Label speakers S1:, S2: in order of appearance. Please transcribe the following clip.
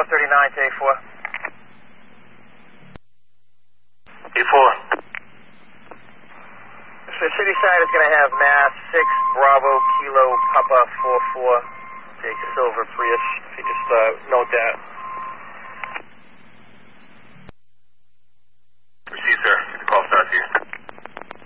S1: Kilo 39 to A4.
S2: A4.
S1: So city side is going to have Mass 6 Bravo Kilo Papa 44. Jake Silver Prius. If you just note that.